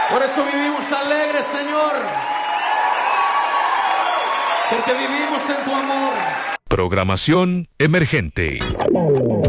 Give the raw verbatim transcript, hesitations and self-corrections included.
Por eso vivimos alegres, Señor. Porque vivimos en tu amor. Programación emergente.